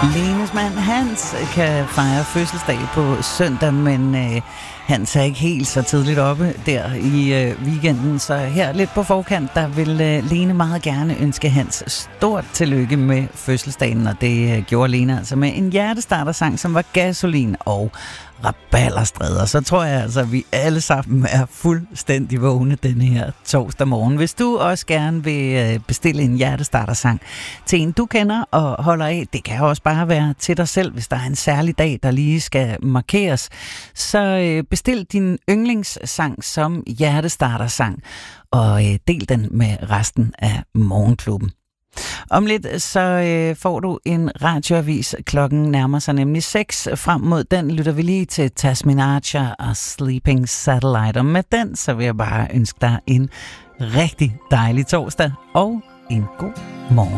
Lenes mand Hans kan fejre fødselsdag på søndag, men Hans er ikke helt så tidligt oppe der i weekenden, så her lidt på forkant, der vil Lene meget gerne ønske Hans stort tillykke med fødselsdagen, og det gjorde Lene altså med en hjertestartersang, som var Gasolin og Rabalderstræder. Så tror jeg altså, at vi alle sammen er fuldstændig vågne den her torsdag morgen. Hvis du også gerne vil bestille en hjertestartersang til en, du kender og holder af, det kan også bare være til dig selv, hvis der er en særlig dag, der lige skal markeres, så bestil din yndlingssang som hjertestartersang og del den med resten af Morgenklubben. Om lidt så får du en radioavis. Klokken nærmer sig nemlig 6. Frem mod den lytter vi lige til Tasmin Archer og Sleeping Satellite. Og med den så vil jeg bare ønske dig en rigtig dejlig torsdag og en god morgen.